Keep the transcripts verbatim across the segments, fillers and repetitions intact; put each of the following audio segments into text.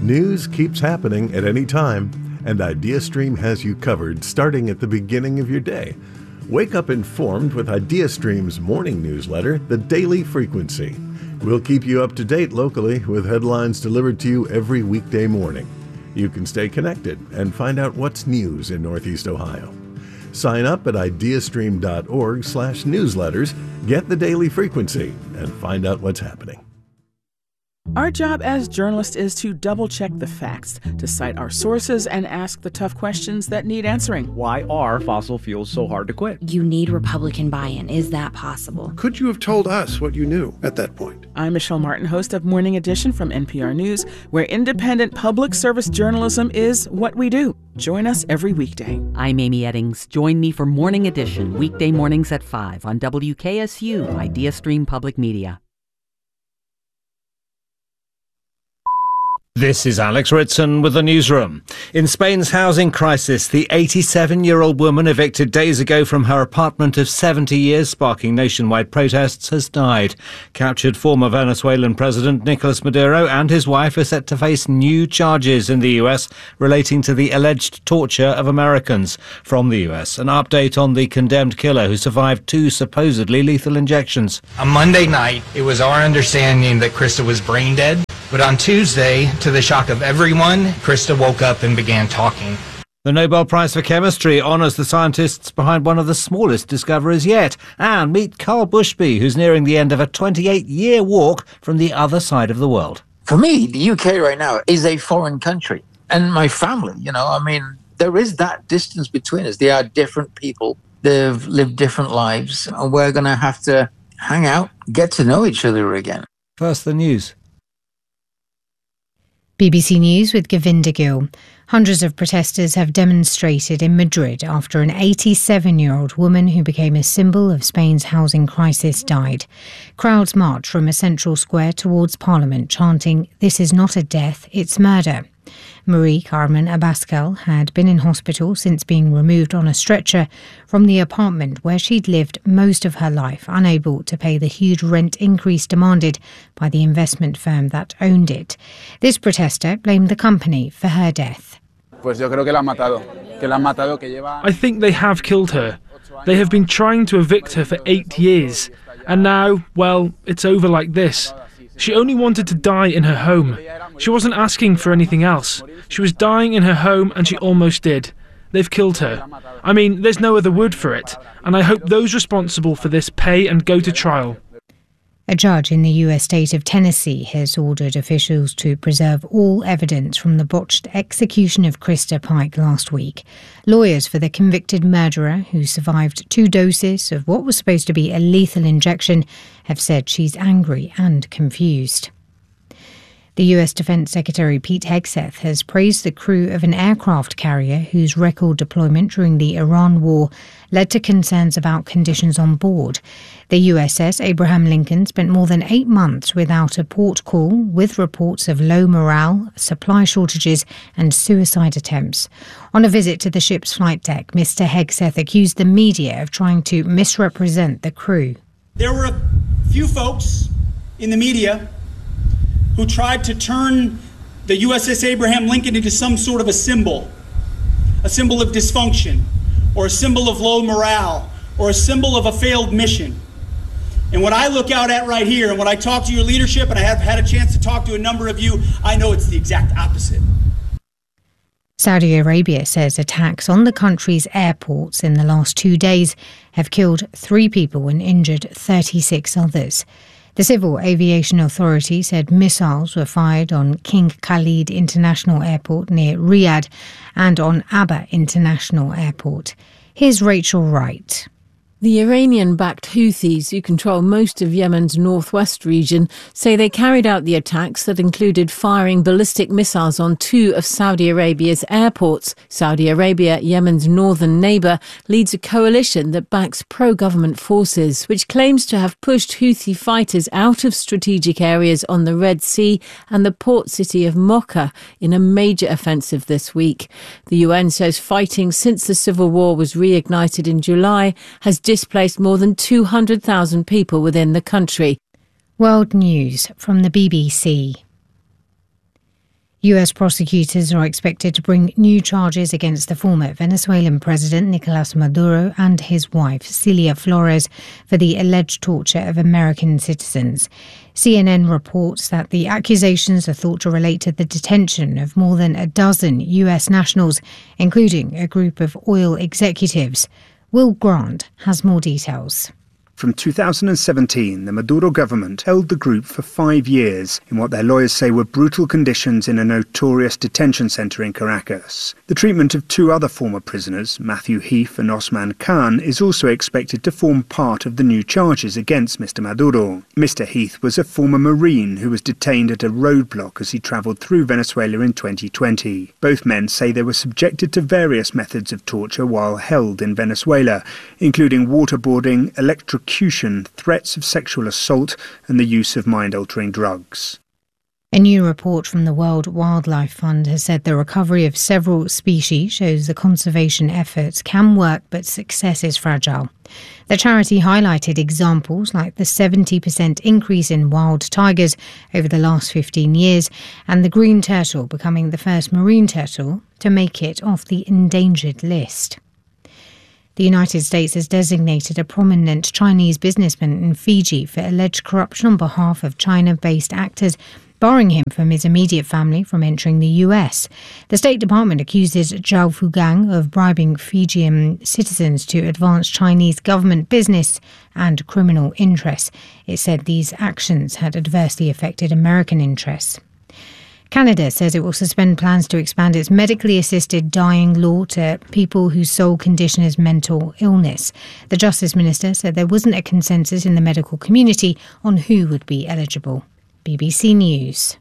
News keeps happening at any time, and IdeaStream has you covered starting at the beginning of your day. Wake up informed with IdeaStream's morning newsletter, The Daily Frequency. We'll keep you up to date locally with headlines delivered to you every weekday morning. You can stay connected and find out what's news in Northeast Ohio. Sign up at ideastream.org slash newsletters, get The Daily Frequency, and find out what's happening. Our job as journalists is to double-check the facts, to cite our sources, and ask the tough questions that need answering. Why are fossil fuels so hard to quit? You need Republican buy-in. Is that possible? Could you have told us what you knew at that point? I'm Michelle Martin, host of Morning Edition from N P R News, where independent public service journalism is what we do. Join us every weekday. I'm Amy Eddings. Join me for Morning Edition, weekday mornings at five on W K S U, IdeaStream Public Media. This is Alex Ritson with the newsroom. In Spain's housing crisis, the eighty-seven-year-old woman evicted days ago from her apartment of seventy years, sparking nationwide protests, has died. Captured former Venezuelan President Nicolas Maduro and his wife are set to face new charges in the U S relating to the alleged torture of Americans. From the U S, an update on the condemned killer who survived two supposedly lethal injections. On Monday night, it was our understanding that Krista was brain dead. But on Tuesday, to the shock of everyone, Krista woke up and began talking. The Nobel Prize for Chemistry honours the scientists behind one of the smallest discoveries yet. And meet Carl Bushby, who's nearing the end of a twenty-eight-year walk from the other side of the world. For me, the U K right now is a foreign country. And my family, you know, I mean, there is that distance between us. They are different people. They've lived different lives. And we're going to have to hang out, get to know each other again. First, the news. B B C News with Govinda Gill. Hundreds of protesters have demonstrated in Madrid after an eighty-seven-year-old woman who became a symbol of Spain's housing crisis died. Crowds marched from a central square towards Parliament, chanting, "This is not a death, it's murder." Marie Carmen Abascal had been in hospital since being removed on a stretcher from the apartment where she'd lived most of her life, unable to pay the huge rent increase demanded by the investment firm that owned it. This protester blamed the company for her death. I think they have killed her. They have been trying to evict her for eight years. And now, well, it's over like this. She only wanted to die in her home. She wasn't asking for anything else. She was dying in her home and she almost did. They've killed her. I mean, there's no other word for it. And I hope those responsible for this pay and go to trial. A judge in the U S state of Tennessee has ordered officials to preserve all evidence from the botched execution of Krista Pike last week. Lawyers for the convicted murderer, who survived two doses of what was supposed to be a lethal injection, have said she's angry and confused. The U S Defense Secretary Pete Hegseth has praised the crew of an aircraft carrier whose record deployment during the Iran war led to concerns about conditions on board. The U S S Abraham Lincoln spent more than eight months without a port call, with reports of low morale, supply shortages and suicide attempts. On a visit to the ship's flight deck, Mister Hegseth accused the media of trying to misrepresent the crew. There were a few folks in the media who tried to turn the U S S Abraham Lincoln into some sort of a symbol, a symbol of dysfunction, or a symbol of low morale, or a symbol of a failed mission. And when I look out at right here, and when I talk to your leadership, and I have had a chance to talk to a number of you, I know it's the exact opposite. Saudi Arabia says attacks on the country's airports in the last two days have killed three people and injured thirty-six others. The Civil Aviation Authority said missiles were fired on King Khalid International Airport near Riyadh and on Aba International Airport. Here's Rachel Wright. The Iranian-backed Houthis, who control most of Yemen's northwest region, say they carried out the attacks that included firing ballistic missiles on two of Saudi Arabia's airports. Saudi Arabia, Yemen's northern neighbour, leads a coalition that backs pro-government forces, which claims to have pushed Houthi fighters out of strategic areas on the Red Sea and the port city of Mocha in a major offensive this week. The U N says fighting since the civil war was reignited in July has displaced more than two hundred thousand people within the country. World News from the B B C. U S prosecutors are expected to bring new charges against the former Venezuelan president Nicolas Maduro and his wife Celia Flores for the alleged torture of American citizens. C N N reports that the accusations are thought to relate to the detention of more than a dozen U S nationals, including a group of oil executives. Will Grant has more details. From two thousand seventeen, the Maduro government held the group for five years in what their lawyers say were brutal conditions in a notorious detention centre in Caracas. The treatment of two other former prisoners, Matthew Heath and Osman Khan, is also expected to form part of the new charges against Mister Maduro. Mister Heath was a former Marine who was detained at a roadblock as he travelled through Venezuela in twenty twenty. Both men say they were subjected to various methods of torture while held in Venezuela, including waterboarding, electrocution, threats of sexual assault and the use of mind-altering drugs. A new report from the World Wildlife Fund has said the recovery of several species shows the conservation efforts can work, but success is fragile. The charity highlighted examples like the seventy percent increase in wild tigers over the last fifteen years and the green turtle becoming the first marine turtle to make it off the endangered list. The United States has designated a prominent Chinese businessman in Fiji for alleged corruption on behalf of China-based actors, barring him from his immediate family from entering the U S. The State Department accuses Zhao Fugang of bribing Fijian citizens to advance Chinese government business and criminal interests. It said these actions had adversely affected American interests. Canada says it will suspend plans to expand its medically assisted dying law to people whose sole condition is mental illness. The Justice Minister said there wasn't a consensus in the medical community on who would be eligible. B B C News.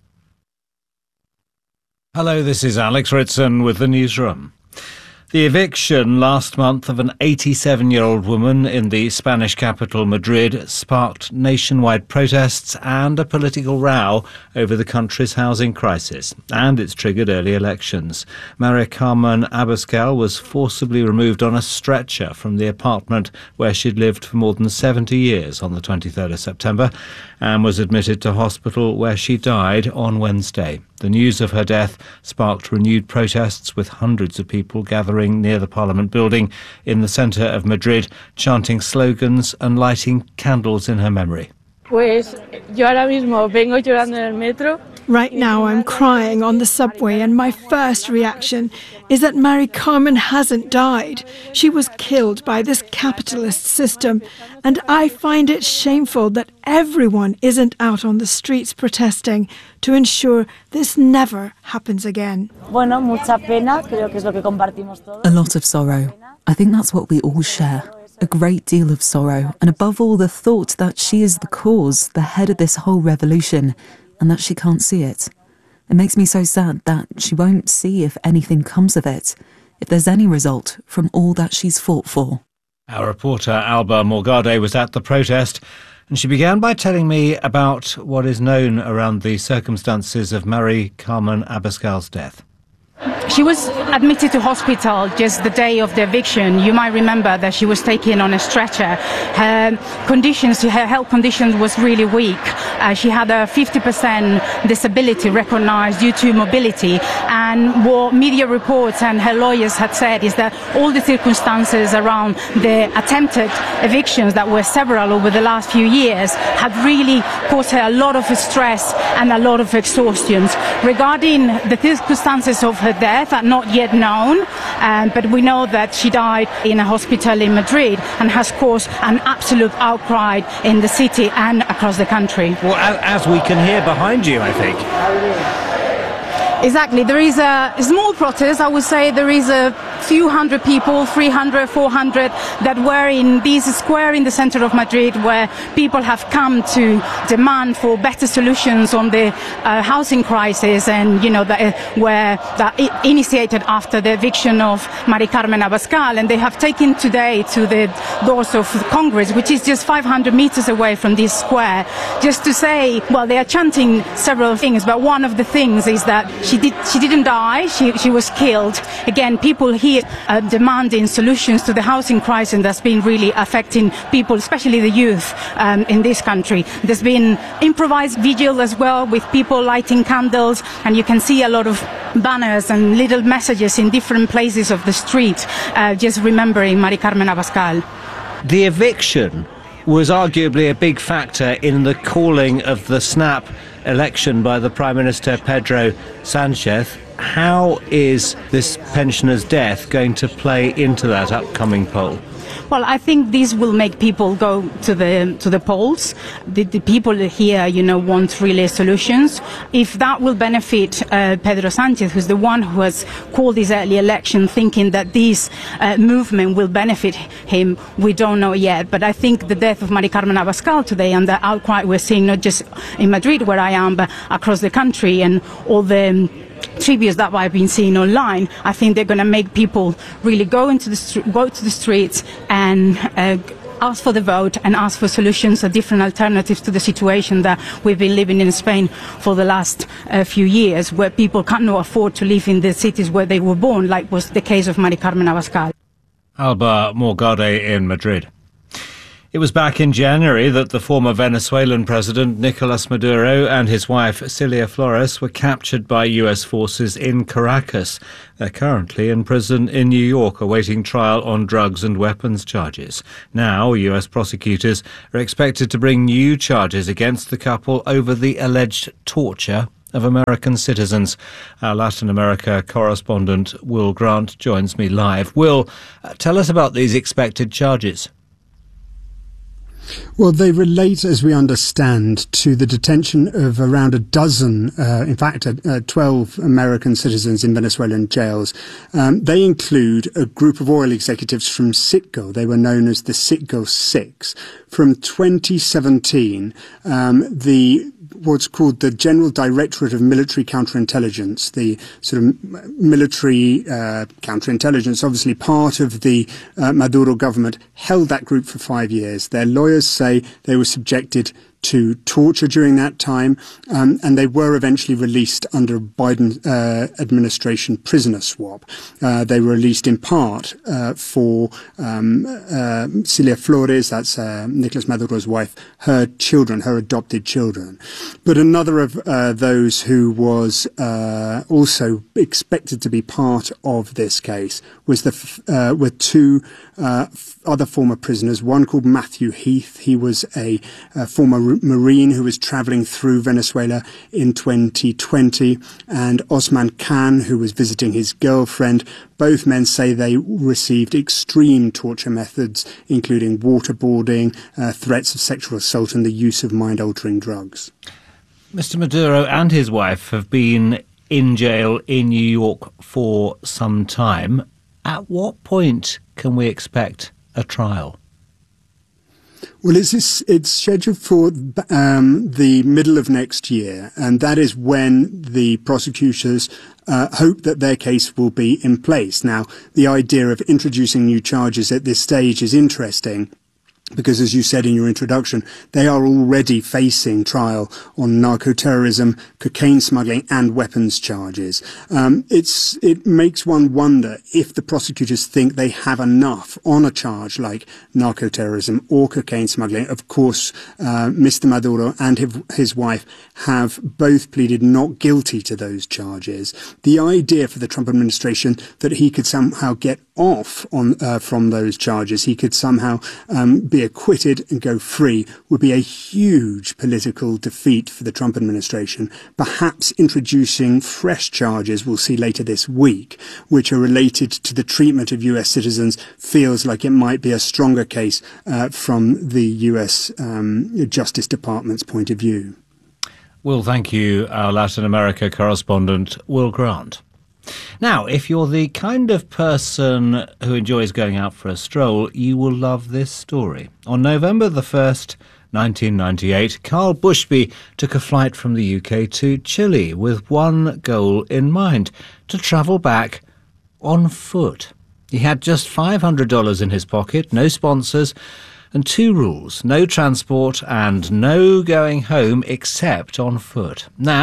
Hello, this is Alex Ritson with the newsroom. The eviction last month of an eighty-seven-year-old woman in the Spanish capital Madrid sparked nationwide protests and a political row over the country's housing crisis, and it's triggered early elections. Maria Carmen Abascal was forcibly removed on a stretcher from the apartment where she'd lived for more than seventy years on the twenty-third of September and was admitted to hospital where she died on Wednesday. The news of her death sparked renewed protests with hundreds of people gathering near the Parliament building in the centre of Madrid, chanting slogans and lighting candles in her memory. Pues yo ahora mismo vengo llorando en el metro. Right now I'm crying on the subway and my first reaction is that Mari Carmen hasn't died. She was killed by this capitalist system, and I find it shameful that everyone isn't out on the streets protesting to ensure this never happens again. Bueno, mucha pena, creo que es lo que compartimos todos. A lot of sorrow. I think that's what we all share. A great deal of sorrow, and above all the thought that she is the cause, the head of this whole revolution, and that she can't see it. It makes me so sad that she won't see if anything comes of it, if there's any result from all that she's fought for. Our reporter Alba Morgade was at the protest, and she began by telling me about what is known around the circumstances of Mari Carmen Abascal's death. She was admitted to hospital just the day of the eviction. You might remember that she was taken on a stretcher. Her conditions, her health condition was really weak. Uh, she had a fifty percent disability recognized due to mobility. And what media reports and her lawyers had said is that all the circumstances around the attempted evictions, that were several over the last few years, had really caused her a lot of stress and a lot of exhaustion. Regarding the circumstances of her death are not yet known, um, but we know that she died in a hospital in Madrid and has caused an absolute outcry in the city and across the country. Well, as we can hear behind you, I think. Exactly. There is a small protest. I would say there is a few hundred people, three hundred, four hundred, that were in this square in the center of Madrid, where people have come to demand for better solutions on the uh, housing crisis, and you know that uh, where that initiated after the eviction of Mari Carmen Abascal, and they have taken today to the doors of Congress, which is just five hundred meters away from this square, just to say, well, they are chanting several things, but one of the things is that She did. She didn't die. She she was killed. Again, people here here uh, demanding solutions to the housing crisis that's been really affecting people, especially the youth um, in this country. There's been improvised vigil as well, with people lighting candles, and you can see a lot of banners and little messages in different places of the street, uh, just remembering Mari Carmen Abascal. The eviction was arguably a big factor in the calling of the snap election by the Prime Minister Pedro Sanchez. How is this pensioner's death going to play into that upcoming poll? Well, I think this will make people go to the to the polls. The, the people here, you know, want really solutions. If that will benefit uh, Pedro Sanchez, who's the one who has called this early election, thinking that this uh, movement will benefit him, we don't know yet. But I think the death of Mari Carmen Abascal today and the outcry we're seeing, not just in Madrid, where I am, but across the country, and all the tributes that I've been seeing online, I think they're going to make people really go into the st- go to the streets and uh, ask for the vote and ask for solutions or different alternatives to the situation that we've been living in Spain for the last uh, few years, where people cannot afford to live in the cities where they were born, like was the case of Mari Carmen Abascal. Alba Morgade in Madrid. It was back in January that the former Venezuelan president Nicolas Maduro and his wife Cilia Flores were captured by U S forces in Caracas. They're currently in prison in New York awaiting trial on drugs and weapons charges. Now, U S prosecutors are expected to bring new charges against the couple over the alleged torture of American citizens. Our Latin America correspondent Will Grant joins me live. Will, uh, tell us about these expected charges. Well, they relate, as we understand, to the detention of around a dozen, uh, in fact, uh, twelve American citizens in Venezuelan jails. Um, they include a group of oil executives from Citgo. They were known as the Citgo Six. From twenty seventeen, um, the what's called the General Directorate of Military Counterintelligence, the sort of military uh, counterintelligence, obviously part of the uh, Maduro government, held that group for five years. Their lawyers say they were subjected to torture during that time, um, and they were eventually released under a Biden uh, administration prisoner swap. Uh, they were released in part uh, for um, uh, Cilia Flores, that's uh, Nicolas Maduro's wife, her children, her adopted children. But another of uh, those who was uh, also expected to be part of this case was the f- uh, were two uh, f- other former prisoners, one called Matthew Heath. He was a, a former Marine who was travelling through Venezuela in twenty twenty, and Osman Khan, who was visiting his girlfriend. Both men say they received extreme torture methods, including waterboarding, uh, threats of sexual assault, and the use of mind-altering drugs. Mister Maduro and his wife have been in jail in New York for some time. At what point can we expect a trial? Well, it's, it's scheduled for um, the middle of next year, and that is when the prosecutors uh, hope that their case will be in place. Now, the idea of introducing new charges at this stage is interesting, because, as you said in your introduction, they are already facing trial on narco-terrorism, cocaine smuggling and weapons charges. Um, it's, it makes one wonder if the prosecutors think they have enough on a charge like narco-terrorism or cocaine smuggling. Of course, uh, Mister Maduro and his, his wife have both pleaded not guilty to those charges. The idea for the Trump administration that he could somehow get off on uh, from those charges, he could somehow um, be acquitted and go free, would be a huge political defeat for the Trump administration. Perhaps introducing fresh charges we'll see later this week, which are related to the treatment of U S citizens, feels like it might be a stronger case uh, from the U S um, Justice Department's point of view. Well, thank you, our Latin America correspondent, Will Grant. Now, if you're the kind of person who enjoys going out for a stroll, you will love this story. On November the first, nineteen ninety-eight, Carl Bushby took a flight from the U K to Chile with one goal in mind: to travel back on foot. He had just five hundred dollars in his pocket, no sponsors, and two rules: no transport and no going home except on foot. Now,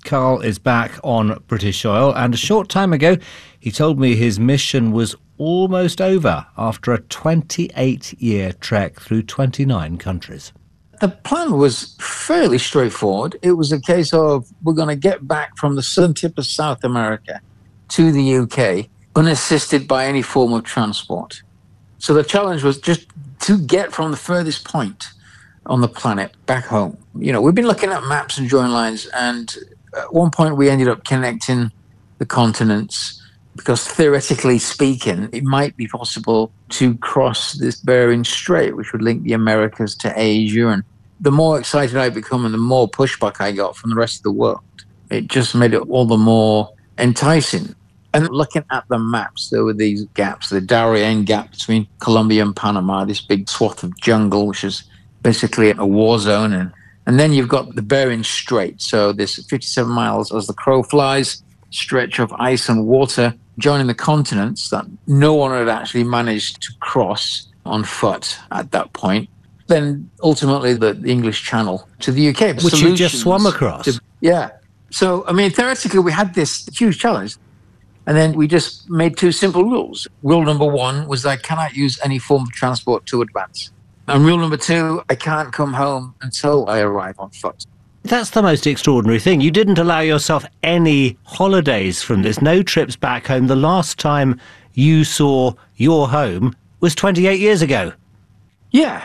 Carl is back on British soil, and a short time ago he told me his mission was almost over after a twenty-eight year trek through twenty-nine countries. The plan was fairly straightforward. It was a case of we're going to get back from the southern tip of South America to the U K unassisted by any form of transport. So the challenge was just to get from the furthest point on the planet back home. You know, we've been looking at maps and drawing lines, and at one point we ended up connecting the continents because theoretically speaking, it might be possible to cross this Bering Strait, which would link the Americas to Asia. And the more excited I become and the more pushback I got from the rest of the world, it just made it all the more enticing. And looking at the maps, there were these gaps, the Darien Gap between Colombia and Panama, this big swath of jungle, which is basically a war zone. And, and then you've got the Bering Strait. So this fifty-seven miles as the crow flies, stretch of ice and water joining the continents that no one had actually managed to cross on foot at that point. Then ultimately the, the English Channel to the U K. Which you just swum across. To, yeah. So, I mean, theoretically, we had this huge challenge. And then we just made two simple rules. Rule number one was I cannot use any form of transport to advance. And rule number two, I can't come home until I arrive on foot. That's the most extraordinary thing. You didn't allow yourself any holidays from this, no trips back home. The last time you saw your home was twenty-eight years ago. Yeah.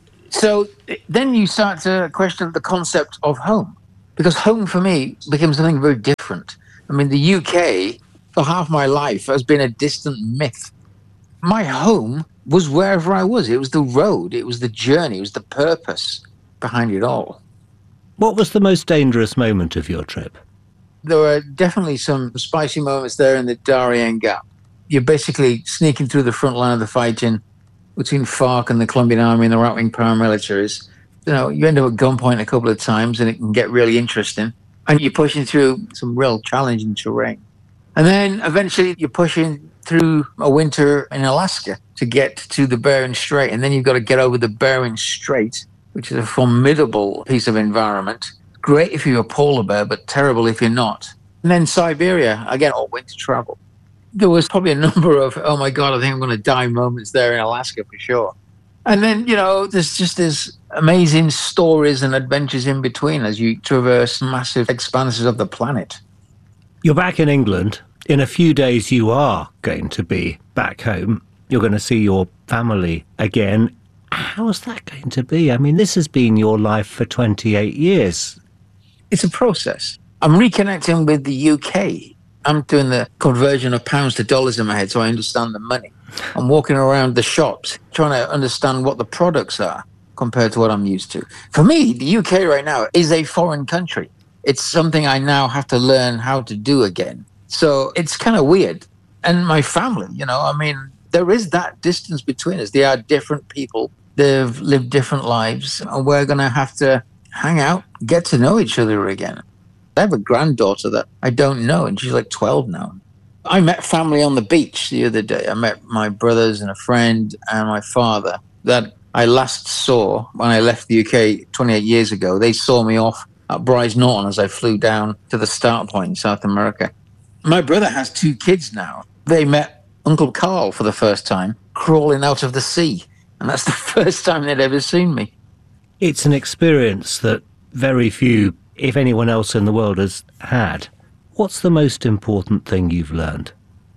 So then you start to question the concept of home, because home for me became something very different. I mean, the U K, for half my life, has been a distant myth. My home was wherever I was. It was the road, it was the journey, it was the purpose behind it all. What was the most dangerous moment of your trip? There were definitely some spicy moments there in the Darien Gap. You're basically sneaking through the front line of the fighting between FARC and the Colombian army and the right-wing paramilitaries. You know, you end up at gunpoint a couple of times and it can get really interesting. And you're pushing through some real challenging terrain. And then eventually you're pushing through a winter in Alaska to get to the Bering Strait. And then you've got to get over the Bering Strait, which is a formidable piece of environment. Great if you're a polar bear, but terrible if you're not. And then Siberia, again, all winter travel. There was probably a number of, oh my God, I think I'm going to die moments there in Alaska for sure. And then, you know, there's just this amazing stories and adventures in between as you traverse massive expanses of the planet. You're back in England. In a few days, you are going to be back home. You're going to see your family again. How's that going to be? I mean, this has been your life for twenty-eight years. It's a process. I'm reconnecting with the U K. I'm doing the conversion of pounds to dollars in my head so I understand the money. I'm walking around the shops trying to understand what the products are compared to what I'm used to. For me, the U K right now is a foreign country. It's something I now have to learn how to do again. So it's kind of weird. And my family, you know, I mean, there is that distance between us. They are different people. They've lived different lives. And we're going to have to hang out, get to know each other again. I have a granddaughter that I don't know, and she's like twelve now. I met family on the beach the other day. I met my brothers and a friend and my father that I last saw when I left the U K twenty-eight years ago. They saw me off at Bryce Norton as I flew down to the start point in South America. My brother has two kids now. They met Uncle Carl for the first time, crawling out of the sea. And that's the first time they'd ever seen me. It's an experience that very few, if anyone else in the world, has had. What's the most important thing you've learned?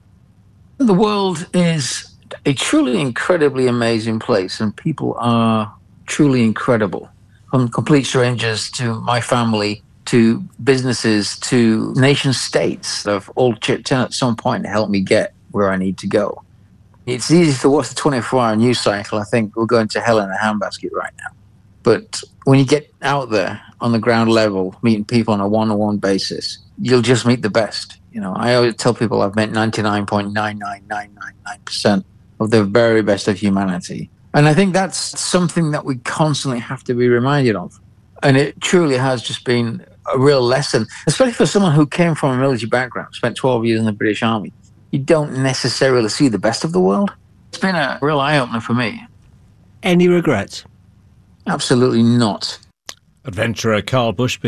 The world is a truly incredibly amazing place, and people are truly incredible. From complete strangers to my family, to businesses, to nation states that have all chipped in at some point to help me get where I need to go. It's easy to watch the twenty-four hour news cycle. I think we're going to hell in a handbasket right now. But when you get out there on the ground level, meeting people on a one-on-one basis, you'll just meet the best. You know, I always tell people I've met ninety-nine point nine nine nine nine nine percent of the very best of humanity. And I think that's something that we constantly have to be reminded of. And it truly has just been a real lesson, especially for someone who came from a military background, spent twelve years in the British Army. You don't necessarily see the best of the world. It's been a real eye-opener for me. Any regrets? Absolutely not. Adventurer Carl Bushby.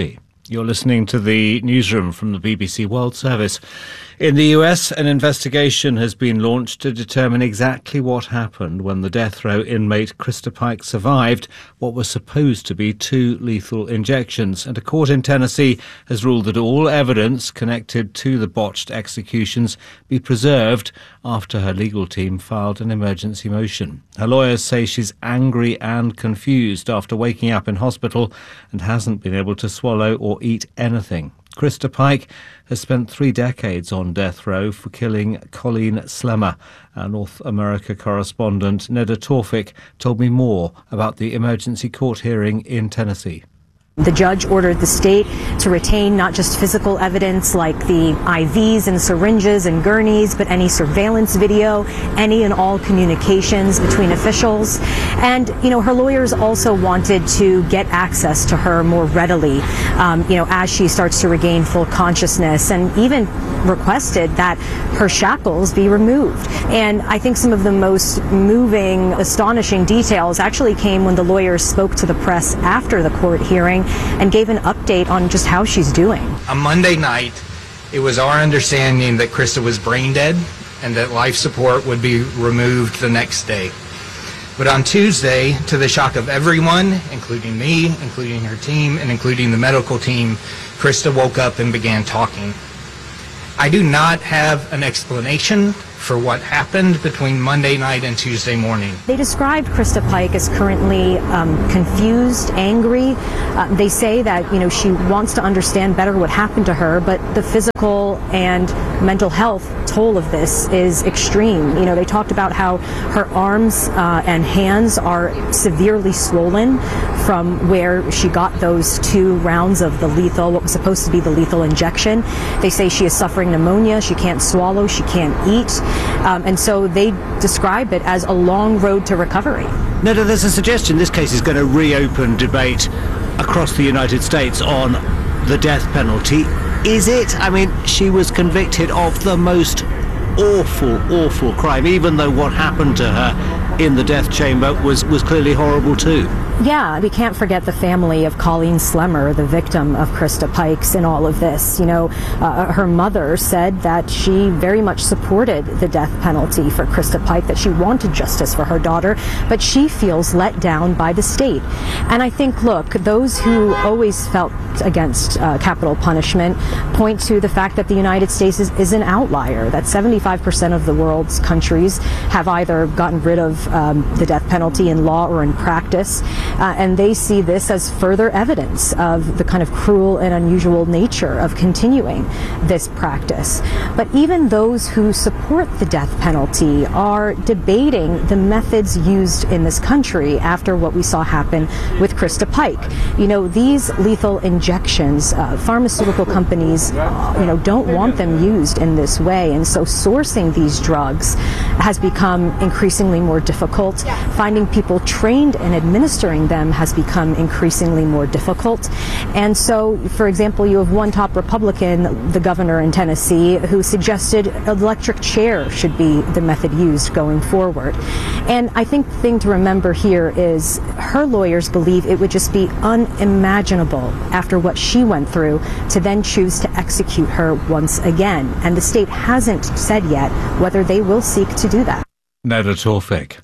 You're listening to the newsroom from the B B C World Service. In the U S, an investigation has been launched to determine exactly what happened when the death row inmate Krista Pike survived what was supposed to be two lethal injections. And a court in Tennessee has ruled that all evidence connected to the botched executions be preserved after her legal team filed an emergency motion. Her lawyers say she's angry and confused after waking up in hospital and hasn't been able to swallow or eat anything. Krista Pike has spent three decades on death row for killing Colleen Slemmer. Our North America correspondent Neda Tawfik told me more about the emergency court hearing in Tennessee. The judge ordered the state to retain not just physical evidence like the I Vs and syringes and gurneys, but any surveillance video, any and all communications between officials. And, you know, her lawyers also wanted to get access to her more readily, um, you know, as she starts to regain full consciousness, and even requested that her shackles be removed. And I think some of the most moving, astonishing details actually came when the lawyers spoke to the press after the court hearing and gave an update on just how she's doing. On Monday night, it was our understanding that Krista was brain dead and that life support would be removed the next day. But on Tuesday, to the shock of everyone, including me, including her team, and including the medical team, Krista woke up and began talking. I do not have an explanation for what happened between Monday night and Tuesday morning. They described Krista Pike as currently um, confused, angry. Uh, they say that, you know, she wants to understand better what happened to her, but the physical and mental health toll of this is extreme. You know, they talked about how her arms uh, and hands are severely swollen from where she got those two rounds of the lethal, what was supposed to be the lethal injection. They say she is suffering pneumonia, she can't swallow, she can't eat. Um, and so they describe it as a long road to recovery. Neda, there's a suggestion this case is going to reopen debate across the United States on the death penalty. Is it? I mean, she was convicted of the most awful, awful crime, even though what happened to her in the death chamber was, was clearly horrible too. Yeah, we can't forget the family of Colleen Slemmer, the victim of Krista Pike's in all of this. You know, uh, her mother said that she very much supported the death penalty for Krista Pike, that she wanted justice for her daughter, but she feels let down by the state. And I think, look, those who always felt against uh, capital punishment point to the fact that the United States is, is an outlier, that seventy-five percent of the world's countries have either gotten rid of um, the death penalty in law or in practice. Uh, and they see this as further evidence of the kind of cruel and unusual nature of continuing this practice. But even those who support the death penalty are debating the methods used in this country after what we saw happen with Krista Pike. You know, these lethal injections, uh, pharmaceutical companies, you know, don't want them used in this way. And so sourcing these drugs has become increasingly more difficult. Finding people trained in administering them has become increasingly more difficult. And so, for example, you have one top Republican, the governor in Tennessee, who suggested electric chair should be the method used going forward. And I think the thing to remember here is her lawyers believe it would just be unimaginable after what she went through to then choose to execute her once again. And the state hasn't said yet whether they will seek to do that. Neda Tawfik.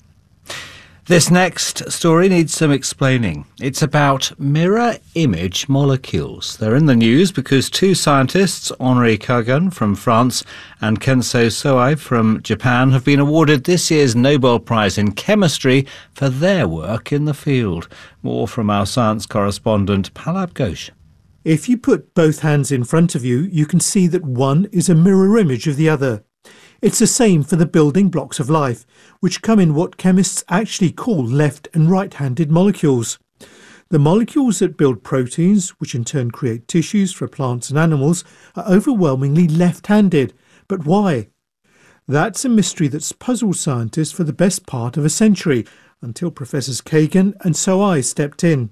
This next story needs some explaining. It's about mirror image molecules. They're in the news because two scientists, Henri Kagan from France and Kenzo Soai from Japan, have been awarded this year's Nobel Prize in Chemistry for their work in the field. More from our science correspondent, Palab Ghosh. If you put both hands in front of you, you can see that one is a mirror image of the other. It's the same for the building blocks of life, which come in what chemists actually call left and right-handed molecules. The molecules that build proteins, which in turn create tissues for plants and animals, are overwhelmingly left-handed. But why? That's a mystery that's puzzled scientists for the best part of a century, until Professors Kagan and Soai stepped in.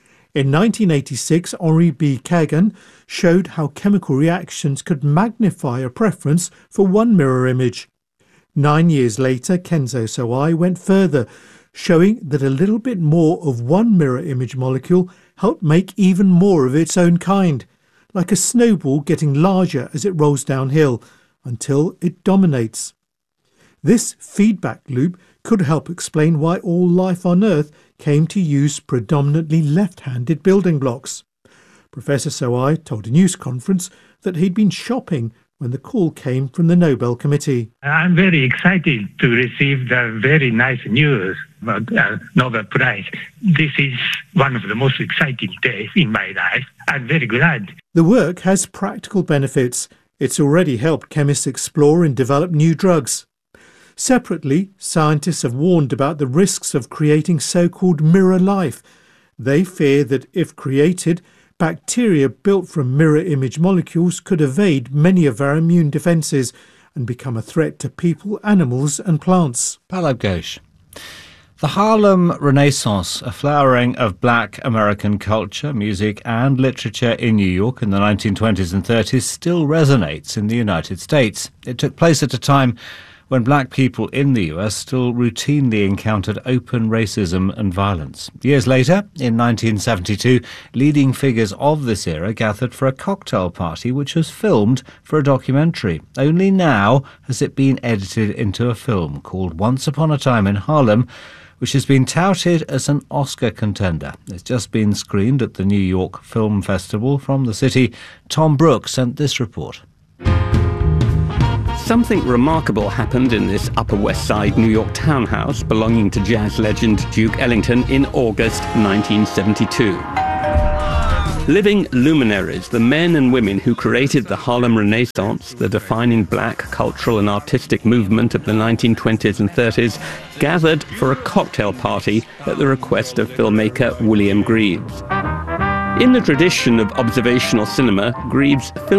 In nineteen eighty-six, Henri B. Kagan showed how chemical reactions could magnify a preference for one mirror image. Nine years later, Kenzo Soai went further, showing that a little bit more of one mirror image molecule helped make even more of its own kind. like a snowball getting larger as it rolls downhill, until it dominates. This feedback loop could help explain why all life on Earth came to use predominantly left-handed building blocks. Professor Sawai told a news conference that he'd been shopping when the call came from the Nobel Committee. I'm very excited to receive the very nice news about the Nobel Prize. This is one of the most exciting days in my life. I'm very glad. The work has practical benefits. It's already helped chemists explore and develop new drugs. Separately, scientists have warned about the risks of creating so-called mirror life. They fear that if created, bacteria built from mirror image molecules could evade many of our immune defences and become a threat to people, animals and plants. Pallab Ghosh. The Harlem Renaissance, a flowering of black American culture, music and literature in New York in the nineteen twenties and thirties, still resonates in the United States. It took place at a time when black people in the U S still routinely encountered open racism and violence. Years later, in nineteen seventy-two, leading figures of this era gathered for a cocktail party which was filmed for a documentary. Only now has it been edited into a film called Once Upon a Time in Harlem, which has been touted as an Oscar contender. It's just been screened at the New York Film Festival. From the city, Tom Brooks sent this report. Something remarkable happened in this Upper West Side New York townhouse belonging to jazz legend Duke Ellington in August nineteen seventy-two. Living luminaries, the men and women who created the Harlem Renaissance, the defining black cultural and artistic movement of the nineteen twenties and thirties, gathered for a cocktail party at the request of filmmaker William Greaves. In the tradition of observational cinema, Greaves' film